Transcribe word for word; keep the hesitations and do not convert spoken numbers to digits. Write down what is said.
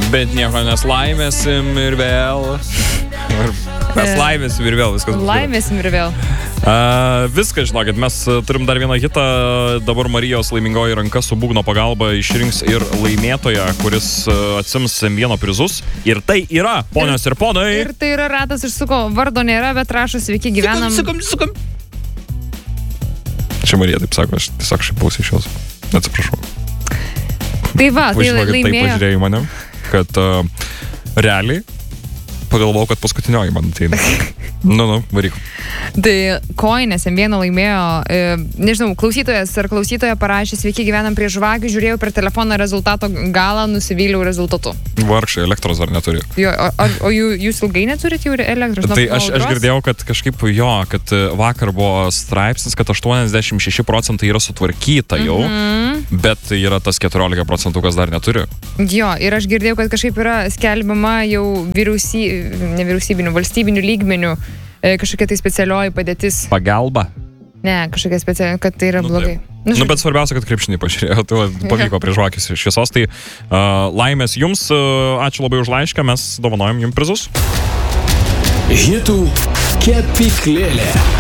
Bet nieko neslaimėsim ir vėl. Mes laimėsim ir vėl viskas. Laimėsim ir vėl. Uh, viskas, žinokit, mes turim dar vieną hitą. Dabar Marijos laimingoji ranka su būgno pagalba išrinks ir laimėtoją, kuris uh, atsims M vieno prizus. Ir tai yra, ponios ir, ir ponai. Ir tai yra ratas išsuko. Vardo nėra, bet rašo sveiki gyvenam. Sukom, sukom, sukom. Čia Marija taip sako, aš tiesiog šipausi iš jos. Atsiprašau. Tai va, tai Žinokit, laimėjo. Taip pažiūrėjai mane, kad uh, realiai pagalvojau, kad paskutinioji man ateina. Nu, nu, varyk. Tai Koinės M vieno laimėjo, e, nežinau, klausytojas ar klausytoja parašė sveiki gyvenam prie žvakių, žiūrėjau per telefoną rezultato galą, nusivyliau rezultatu. Vargšai, elektros dar neturi. Jo, o, o, o jų, jūs ilgai neturit jau elektros? Tai aš, aš girdėjau, kad kažkaip jo, kad vakar buvo straipsnis, kad aštuoniasdešimt šeši procentai yra sutvarkyta jau, mm-hmm. bet yra tas keturiolika procentų, kas dar neturi. Jo, ir aš girdėjau, kad kažkaip yra skelbiama jau vyriausy, ne vyriausybinių, valstybinių lygmenių e, kažkokia tai specialioji padėtis. Pagalba? Ne, kažkokia specialioji, kad tai yra nu, blogai. Nu, nu, bet svarbiausia, kad krepšinį pažiūrėjau, tai pavyko prie žvakės šviesos, tai uh, laimės jums, uh, ačiū labai už laišką, mes dovanojam jums prizus. Hitų kepyklėlė.